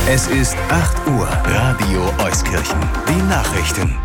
Es ist 8 Uhr. Radio Euskirchen. Die Nachrichten.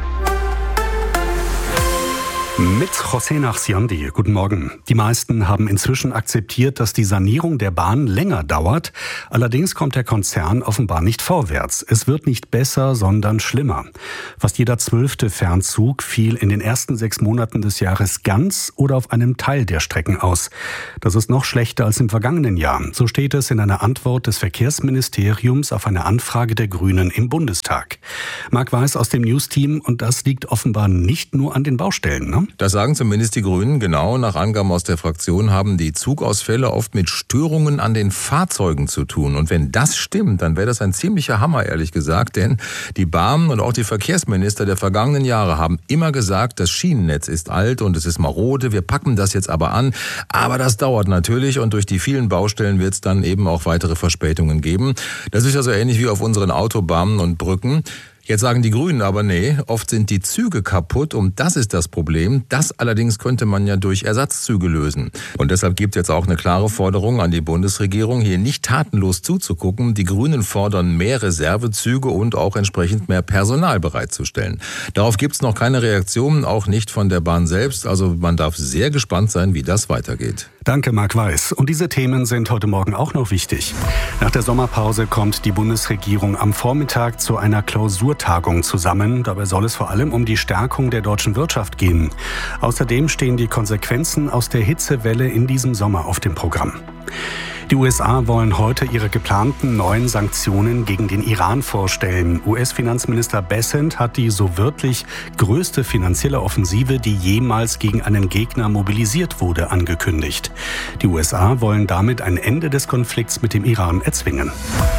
Mit José Nachsiandi. Guten Morgen. Die meisten haben inzwischen akzeptiert, dass die Sanierung der Bahn länger dauert. Allerdings kommt der Konzern offenbar nicht vorwärts. Es wird nicht besser, sondern schlimmer. Fast jeder 12. Fernzug fiel in den ersten 6 Monaten des Jahres ganz oder auf einem Teil der Strecken aus. Das ist noch schlechter als im vergangenen Jahr. So steht es in einer Antwort des Verkehrsministeriums auf eine Anfrage der Grünen im Bundestag. Marc Weiß aus dem News-Team, und das liegt offenbar nicht nur an den Baustellen, ne? Das sagen zumindest die Grünen. Genau, nach Angaben aus der Fraktion haben die Zugausfälle oft mit Störungen an den Fahrzeugen zu tun. Und wenn das stimmt, dann wäre das ein ziemlicher Hammer, ehrlich gesagt. Denn die Bahn und auch die Verkehrsminister der vergangenen Jahre haben immer gesagt, das Schienennetz ist alt und es ist marode. Wir packen das jetzt aber an. Aber das dauert natürlich und durch die vielen Baustellen wird es dann eben auch weitere Verspätungen geben. Das ist also ähnlich wie auf unseren Autobahnen und Brücken. Jetzt sagen die Grünen aber, nee, oft sind die Züge kaputt und das ist das Problem. Das allerdings könnte man ja durch Ersatzzüge lösen. Und deshalb gibt es jetzt auch eine klare Forderung an die Bundesregierung, hier nicht tatenlos zuzugucken. Die Grünen fordern mehr Reservezüge und auch entsprechend mehr Personal bereitzustellen. Darauf gibt es noch keine Reaktion, auch nicht von der Bahn selbst. Also man darf sehr gespannt sein, wie das weitergeht. Danke, Marc Weiß. Und diese Themen sind heute Morgen auch noch wichtig. Nach der Sommerpause kommt die Bundesregierung am Vormittag zu einer Klausurtagung zusammen. Dabei soll es vor allem um die Stärkung der deutschen Wirtschaft gehen. Außerdem stehen die Konsequenzen aus der Hitzewelle in diesem Sommer auf dem Programm. Die USA wollen heute ihre geplanten neuen Sanktionen gegen den Iran vorstellen. US-Finanzminister Bessent hat die so wörtlich größte finanzielle Offensive, die jemals gegen einen Gegner mobilisiert wurde, angekündigt. Die USA wollen damit ein Ende des Konflikts mit dem Iran erzwingen.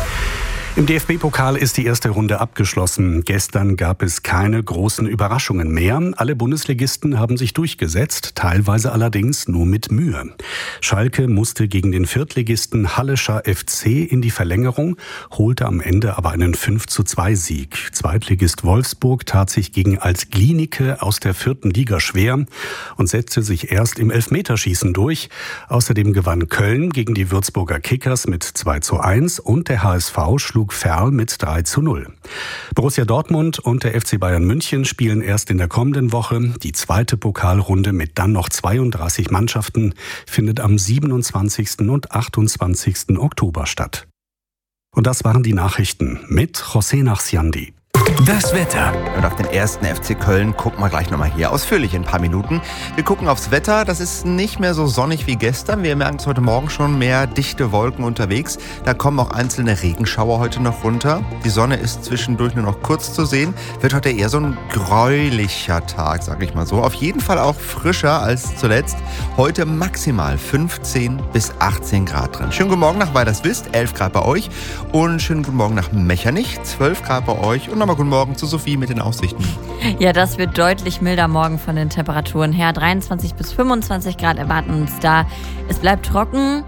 Im DFB-Pokal ist die erste Runde abgeschlossen. Gestern gab es keine großen Überraschungen mehr. Alle Bundesligisten haben sich durchgesetzt, teilweise allerdings nur mit Mühe. Schalke musste gegen den Viertligisten Hallescher FC in die Verlängerung, holte am Ende aber einen 5:2-Sieg. Zweitligist Wolfsburg tat sich gegen Altglienicke aus der 4. Liga schwer und setzte sich erst im Elfmeterschießen durch. Außerdem gewann Köln gegen die Würzburger Kickers mit 2:1 und der HSV schlug Verl mit 3:0. Borussia Dortmund und der FC Bayern München spielen erst in der kommenden Woche. Die zweite Pokalrunde mit dann noch 32 Mannschaften findet am 27. und 28. Oktober statt. Und das waren die Nachrichten mit José Nachsiandi. Das Wetter. Und auf den ersten FC Köln gucken wir gleich nochmal hier ausführlich in ein paar Minuten. Wir gucken aufs Wetter. Das ist nicht mehr so sonnig wie gestern. Wir merken es heute Morgen schon, mehr dichte Wolken unterwegs. Da kommen auch einzelne Regenschauer heute noch runter. Die Sonne ist zwischendurch nur noch kurz zu sehen. Wird heute eher so ein gräulicher Tag, sag ich mal so. Auf jeden Fall auch frischer als zuletzt. Heute maximal 15 bis 18 Grad drin. Schönen guten Morgen nach Weiderswist, 11 Grad bei euch. Und schönen guten Morgen nach Mechernich, 12 Grad bei euch. Und nochmal guten Morgen zu Sophie mit den Aussichten. Ja, das wird deutlich milder morgen von den Temperaturen her. 23 bis 25 Grad erwarten uns da. Es bleibt trocken,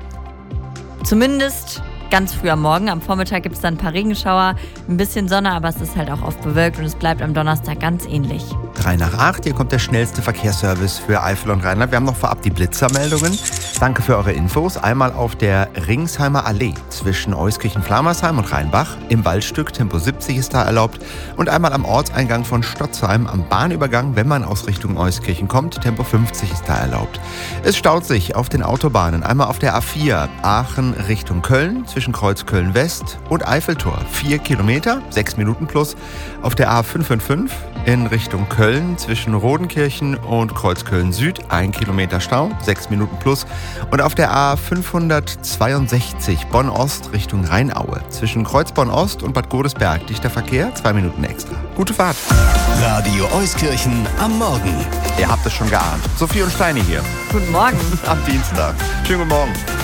zumindest ganz früh am Morgen. Am Vormittag gibt es dann ein paar Regenschauer, ein bisschen Sonne, aber es ist halt auch oft bewölkt und es bleibt am Donnerstag ganz ähnlich. 3 nach 8, hier kommt der schnellste Verkehrsservice für Eifel und Rheinland. Wir haben noch vorab die Blitzermeldungen. Danke für eure Infos. Einmal auf der Ringsheimer Allee zwischen Euskirchen-Flamersheim und Rheinbach. Im Waldstück Tempo 70 ist da erlaubt. Und einmal am Ortseingang von Stotzheim am Bahnübergang, wenn man aus Richtung Euskirchen kommt. Tempo 50 ist da erlaubt. Es staut sich auf den Autobahnen. Einmal auf der A4 Aachen Richtung Köln zwischen Kreuzköln West und Eiffeltor. 4 Kilometer, 6 Minuten plus. Auf der A555 in Richtung Köln zwischen Rodenkirchen und Kreuzköln Süd 1 Kilometer Stau, 6 Minuten plus. Und auf der A562 Bonn-Ost Richtung Rheinaue zwischen Kreuzborn-Ost und Bad Godesberg dichter Verkehr, 2 Minuten extra. Gute Fahrt. Radio Euskirchen am Morgen. Ihr habt es schon geahnt. Sophie und Steini hier. Guten Morgen. Am Dienstag. Schönen guten Morgen.